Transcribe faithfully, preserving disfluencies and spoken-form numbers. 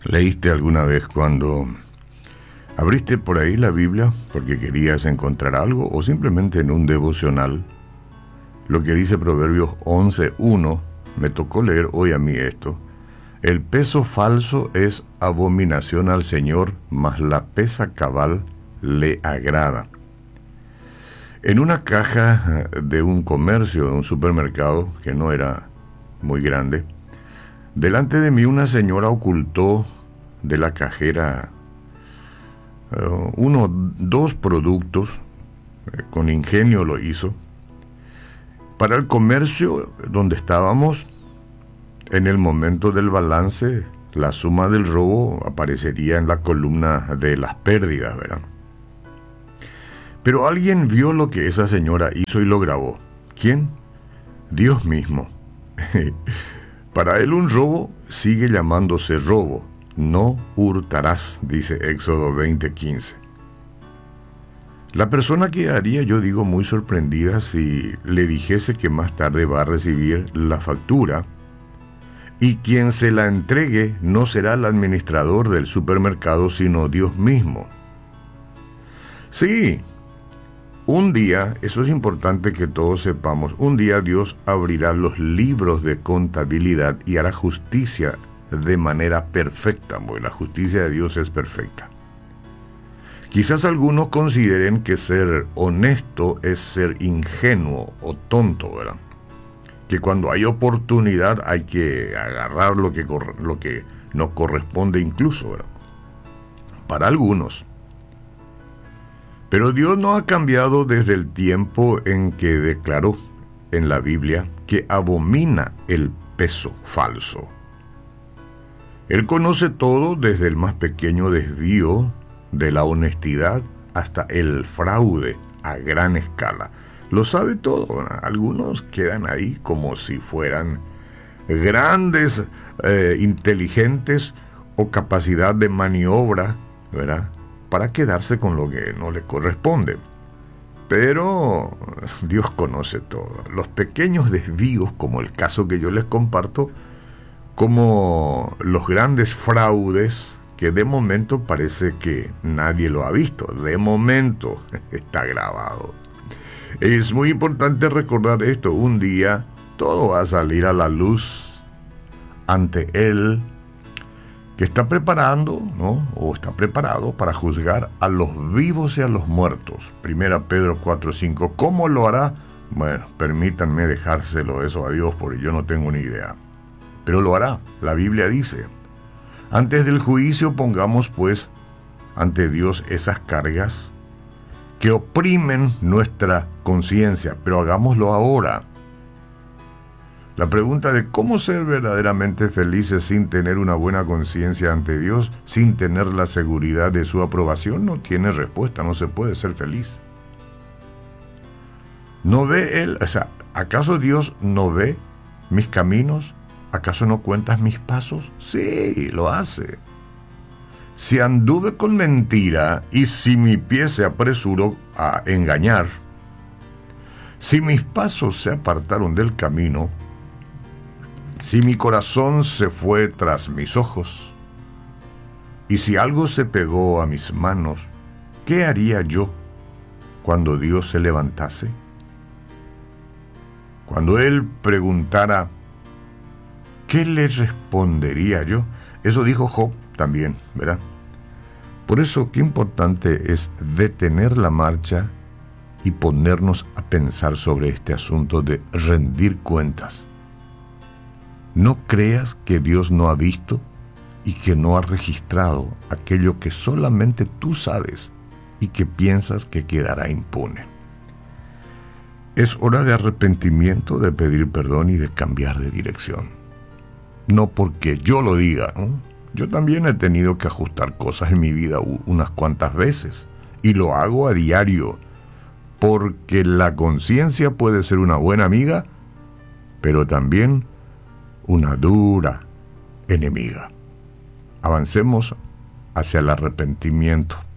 ¿Leíste alguna vez cuando abriste por ahí la Biblia porque querías encontrar algo o simplemente en un devocional? Lo que dice Proverbios once uno, me tocó leer hoy a mí esto. El peso falso es abominación al Señor, mas la pesa cabal le agrada. En una caja de un comercio, de un supermercado, que no era muy grande, delante de mí una señora ocultó de la cajera uh, uno, dos productos, eh, con ingenio lo hizo. Para el comercio donde estábamos, en el momento del balance, la suma del robo aparecería en la columna de las pérdidas, ¿verdad? Pero alguien vio lo que esa señora hizo y lo grabó. ¿Quién? Dios mismo. Para él un robo sigue llamándose robo. No hurtarás, dice Éxodo veinte quince. La persona quedaría, yo digo, muy sorprendida si le dijese que más tarde va a recibir la factura y quien se la entregue no será el administrador del supermercado, sino Dios mismo. Sí, un día, eso es importante que todos sepamos, un día Dios abrirá los libros de contabilidad y hará justicia de manera perfecta, porque la justicia de Dios es perfecta. Quizás algunos consideren que ser honesto es ser ingenuo o tonto, ¿verdad? Que cuando hay oportunidad hay que agarrar lo que, lo que nos corresponde incluso, ¿verdad? Para algunos. Pero Dios no ha cambiado desde el tiempo en que declaró en la Biblia que abomina el peso falso. Él conoce todo desde el más pequeño desvío de la honestidad hasta el fraude a gran escala. Lo sabe todo, ¿verdad? Algunos quedan ahí como si fueran grandes, eh, inteligentes o capacidad de maniobra, ¿verdad?, para quedarse con lo que no le corresponde. Pero Dios conoce todo. Los pequeños desvíos, como el caso que yo les comparto, como los grandes fraudes, que de momento parece que nadie lo ha visto. De momento está grabado. Es muy importante recordar esto. Un día todo va a salir a la luz ante Él, que está preparando, ¿no?, o está preparado para juzgar a los vivos y a los muertos. Primera Pedro cuatro cinco. ¿Cómo lo hará? Bueno, permítanme dejárselo eso a Dios, porque yo no tengo ni idea. Pero lo hará. La Biblia dice: antes del juicio pongamos pues ante Dios esas cargas que oprimen nuestra conciencia, pero hagámoslo ahora. La pregunta de cómo ser verdaderamente felices sin tener una buena conciencia ante Dios, sin tener la seguridad de su aprobación, no tiene respuesta. No se puede ser feliz. ¿No ve Él? O sea, ¿acaso Dios no ve mis caminos? ¿Acaso no cuentas mis pasos? Sí, lo hace. Si anduve con mentira y si mi pie se apresuró a engañar, si mis pasos se apartaron del camino, si mi corazón se fue tras mis ojos, y si algo se pegó a mis manos, ¿qué haría yo cuando Dios se levantase? Cuando Él preguntara, ¿qué le respondería yo? Eso dijo Job también, ¿verdad? Por eso, qué importante es detener la marcha y ponernos a pensar sobre este asunto de rendir cuentas. No creas que Dios no ha visto y que no ha registrado aquello que solamente tú sabes y que piensas que quedará impune. Es hora de arrepentimiento, de pedir perdón y de cambiar de dirección. No porque yo lo diga, ¿no? Yo también he tenido que ajustar cosas en mi vida unas cuantas veces y lo hago a diario, porque la conciencia puede ser una buena amiga, pero también una dura enemiga. Avancemos hacia el arrepentimiento.